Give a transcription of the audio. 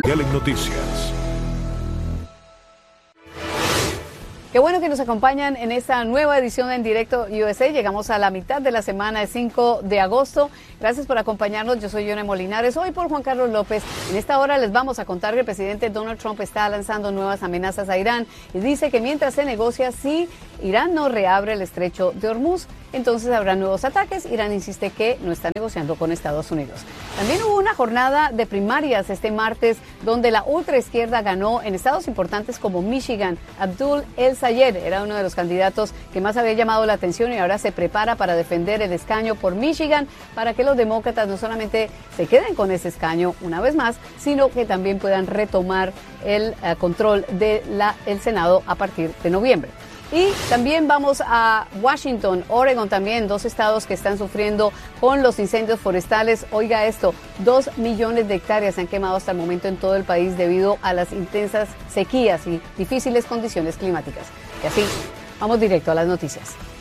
en Noticias. Qué bueno que nos acompañan en esta nueva edición de En Directo USA. Llegamos a la mitad de la semana, el 5 de agosto. Gracias por acompañarnos. Yo soy Yone Molinares, hoy por Juan Carlos López. En esta hora les vamos a contar que el presidente Donald Trump está lanzando nuevas amenazas a Irán y dice que mientras se negocia, si Irán no reabre el estrecho de Hormuz, entonces habrá nuevos ataques. Irán insiste que no está negociando con Estados Unidos. También hubo una jornada de primarias este martes donde la ultraizquierda ganó en estados importantes como Michigan. Abdul El-Sayed era uno de los candidatos que más había llamado la atención y ahora se prepara para defender el escaño por Michigan para que los demócratas no solamente se queden con ese escaño una vez más, sino que también puedan retomar el control del Senado a partir de noviembre. Y también vamos a Washington, Oregon también, dos estados que están sufriendo con los incendios forestales. Oiga esto, 2 millones de hectáreas se han quemado hasta el momento en todo el país debido a las intensas sequías y difíciles condiciones climáticas. Y así, vamos directo a las noticias.